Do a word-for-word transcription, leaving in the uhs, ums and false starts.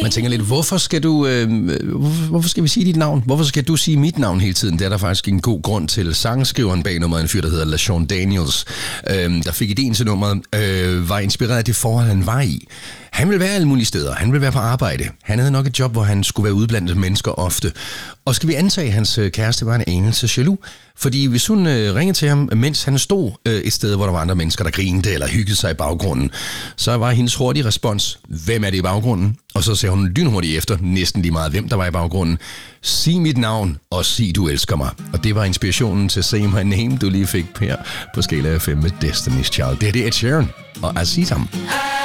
man tænker lidt, hvorfor skal du, øh, hvorfor, hvorfor skal vi sige dit navn? Hvorfor skal du sige mit navn hele tiden? Det er der faktisk en god grund til. Sangskriveren bag nummeret, en fyr, der hedder LaShawn Daniels, øh, der fik idéen til nummeret, øh, var inspireret af det forhold, han var i. Han ville være alle mulige steder. Han ville være på arbejde. Han havde nok et job, hvor han skulle være ude blandt mennesker ofte. Og skal vi antage, at hans kæreste var en anelse jaloux? Fordi hvis hun øh, ringede til ham, mens han stod øh, et sted, hvor der var andre mennesker, der grinede eller hyggede sig i baggrunden, så var hendes hurtige respons, hvem er det i baggrunden? Og så sagde hun lynhurtigt efter, næsten lige meget, hvem der var i baggrunden. Sig mit navn, og sig du elsker mig. Og det var inspirationen til Say My Name, du lige fik her på Skala F M med Destiny's Child. Det er det Ed Sheeran og Aziz Ham.